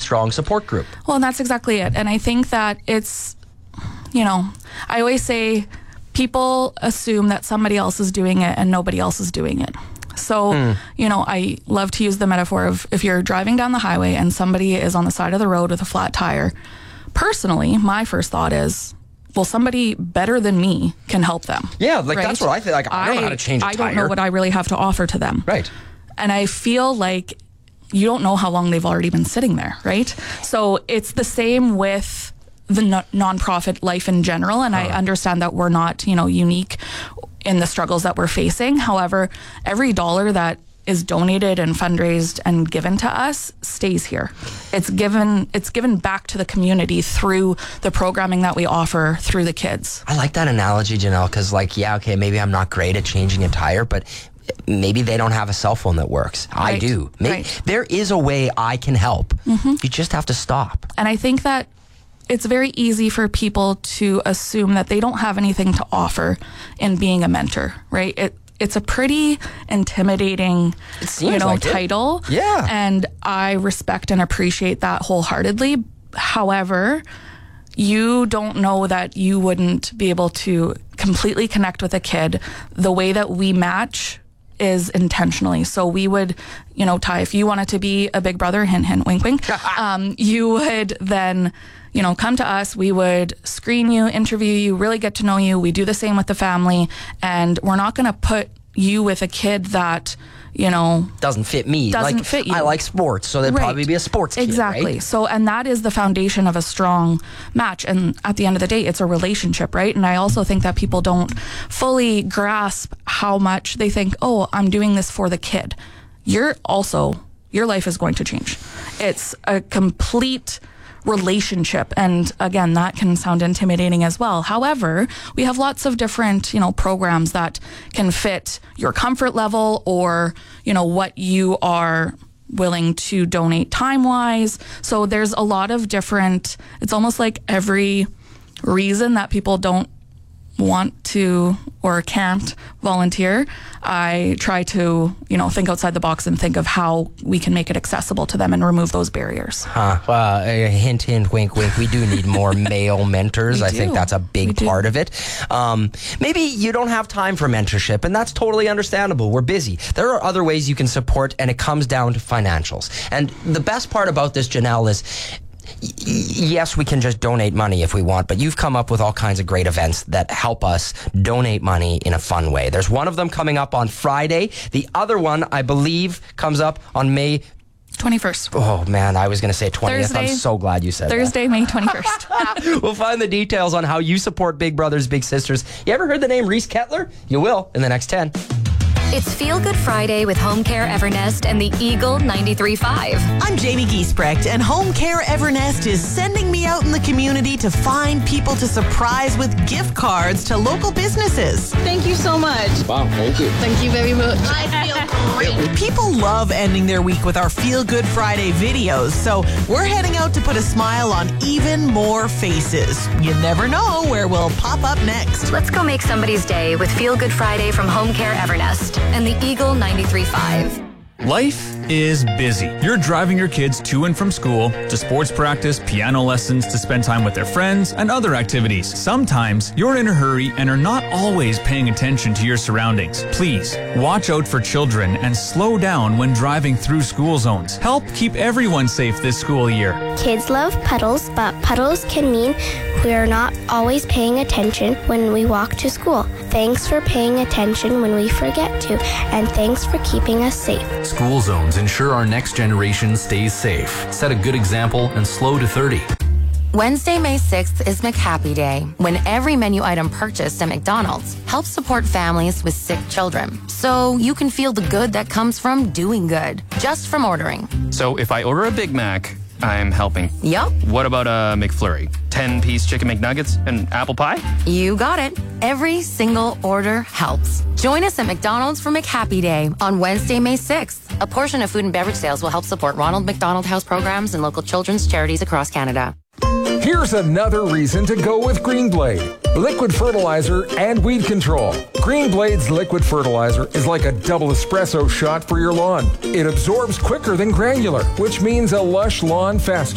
strong support group. Well, and that's exactly it. And I think that it's, I always say people assume that somebody else is doing it and nobody else is doing it. So, I love to use the metaphor of if you're driving down the highway and somebody is on the side of the road with a flat tire, personally, my first thought is, well, somebody better than me can help them. Yeah, like, right? That's what I think. Like, I don't know how to change a tire. I don't know what I really have to offer to them. Right. And I feel like you don't know how long they've already been sitting there, right? So it's the same with the nonprofit life in general. And I understand that we're not, unique in the struggles that we're facing. However, every dollar that is donated and fundraised and given to us stays here. It's given back to the community through the programming that we offer through the kids. I like that analogy, Janelle, because maybe I'm not great at changing a tire, but maybe they don't have a cell phone that works. Right. I do. Right. There is a way I can help. Mm-hmm. You just have to stop. And I think that it's very easy for people to assume that they don't have anything to offer in being a mentor, right? It's a pretty intimidating, title. Yeah. And I respect and appreciate that wholeheartedly. However, you don't know that you wouldn't be able to completely connect with a kid. The way that we match is intentionally. So we would, Ty, if you wanted to be a big brother, hint, hint, wink, wink, you would then, come to us. We would screen you, interview you, really get to know you. We do the same with the family. And we're not going to put you with a kid that, doesn't fit me. Doesn't fit you. I like sports, so they'd probably be a sports kid. Exactly. Right? So, and that is the foundation of a strong match. And at the end of the day, it's a relationship, right? And I also think that people don't fully grasp how much they think, oh, I'm doing this for the kid. Your life is going to change. It's a complete relationship. And again, that can sound intimidating as well. However, we have lots of different, programs that can fit your comfort level or, what you are willing to donate time-wise. So there's a lot of different, it's almost like every reason that people don't want to or can't volunteer, I try to, think outside the box and think of how we can make it accessible to them and remove those barriers. Well, hint, hint, wink, wink. We do need more male mentors. I think that's a big part of it. Maybe you don't have time for mentorship, and that's totally understandable. We're busy. There are other ways you can support, and it comes down to financials. And the best part about this, Janelle, is yes, we can just donate money if we want, but you've come up with all kinds of great events that help us donate money in a fun way. There's one of them coming up on Friday. The other one, I believe, comes up on May 21st. Oh, man, I was going to say 20th. Thursday, I'm so glad you said Thursday, that. May 21st. We'll find the details on how you support Big Brothers Big Sisters. You ever heard the name Reese Kettler? You will in the next 10. It's Feel Good Friday with Home Care Evernest and the Eagle 93.5. I'm Jamie Giesbrecht, and Home Care Evernest is sending me out in the community to find people to surprise with gift cards to local businesses. Thank you so much. Wow, thank you. Thank you very much. I feel great. People love ending their week with our Feel Good Friday videos, so we're heading out to put a smile on even more faces. You never know where we'll pop up next. Let's go make somebody's day with Feel Good Friday from Home Care Evernest and the Eagle 93.5. Life is busy. You're driving your kids to and from school, to sports practice, piano lessons, to spend time with their friends, and other activities. Sometimes you're in a hurry and are not always paying attention to your surroundings. Please, watch out for children and slow down when driving through school zones. Help keep everyone safe this school year. Kids love puddles, but puddles can mean we're not always paying attention when we walk to school. Thanks for paying attention when we forget to, and thanks for keeping us safe. School zones ensure our next generation stays safe. Set a good example and slow to 30. Wednesday, May 6th is McHappy Day, when every menu item purchased at McDonald's helps support families with sick children. So you can feel the good that comes from doing good, just from ordering. So if I order a Big Mac, I'm helping. Yup. What about a McFlurry? 10-piece chicken McNuggets and apple pie? You got it. Every single order helps. Join us at McDonald's for McHappy Day on Wednesday, May 6th. A portion of food and beverage sales will help support Ronald McDonald House programs and local children's charities across Canada. Here's another reason to go with Greenblade. Liquid fertilizer and weed control. Greenblade's liquid fertilizer is like a double espresso shot for your lawn. It absorbs quicker than granular, which means a lush lawn faster.